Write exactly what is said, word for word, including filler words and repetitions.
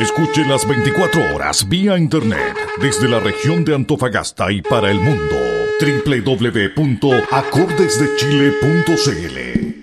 Escuche las veinticuatro horas vía internet desde la región de Antofagasta y para el mundo. doble u doble u doble u punto acordes de chile punto c l